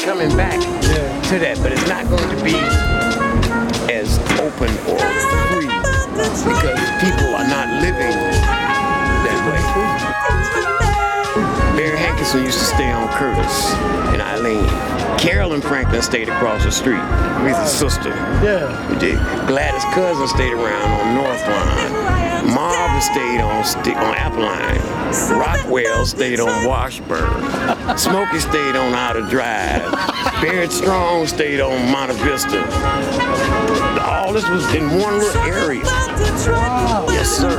coming back to that, but it's not going to be as open or free because people are not living that way. Barry Hankinson used to stay on Curtis and Eileen. Carolyn Franklin stayed across the street with his sister. Yeah. Gladys' cousin stayed around on North Line. Marvin stayed on Apple-Line. Rockwell stayed on Washburn. Smokey stayed on Outer Drive. Barrett Strong stayed on Monte Vista. All this was in one little area. Wow. Yes, sir.